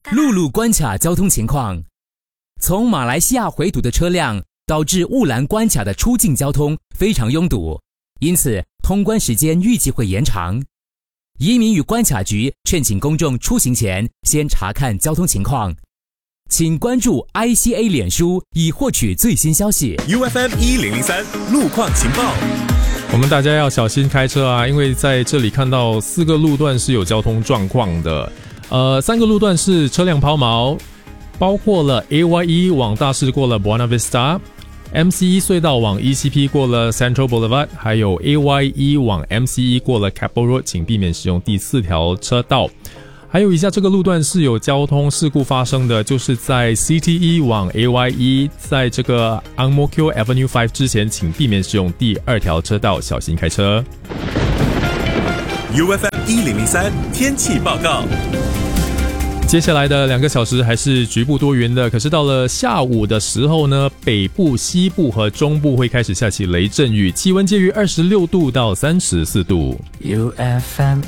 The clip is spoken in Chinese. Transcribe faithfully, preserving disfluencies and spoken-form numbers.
陆路关卡交通情况，从马来西亚回堵的车辆导致雾兰关卡的出境交通非常拥堵，因此通关时间预计会延长。移民与关卡局劝请公众出行前先查看交通情况，请关注 I C A 脸书以获取最新消息。 U F M 一零零三路况情报。 我们大家要小心开车啊，因为在这里看到四个路段是有交通状况的，呃，三个路段是车辆抛锚，包括了 A Y E 往大市过了 Buona Vista，M C E 隧道往 E C P 过了 Central Boulevard， 还有 A Y E 往 M C E 过了 Keppel Road， 请避免使用第四条车道。还有以下这个路段是有交通事故发生的，就是在 C T E 往 A Y E， 在这个 Ang Mo Kio Avenue 五之前，请避免使用第二条车道，小心开车。 U F M 一零零三天气报告。 接下来的两个小时还是局部多云的，可是到了下午的时候呢，北部、西部和中部会开始下起雷阵雨，气温介于二十六度到三十四度。 U F M